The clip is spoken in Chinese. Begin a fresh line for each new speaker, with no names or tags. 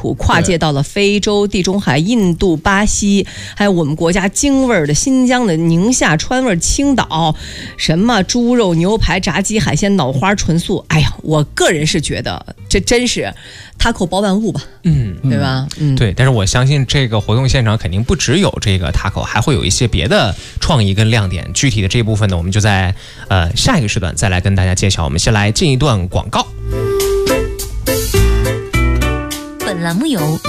土，跨界到了非洲、地中海、印度、巴西，还有我们国家京味儿的新疆的宁夏、川味青岛，什么猪肉、牛排、炸鸡、海鲜、脑花、纯素。哎呀，我个人是觉得这真是taco包万物吧，对吧？
对。但是我相信这个活动现场肯定不只有这个taco，还会有一些别的创意跟亮点。具体的这一部分呢，我们就在下一个时段再来跟大家揭晓。我们先来进一段广告。
本栏目由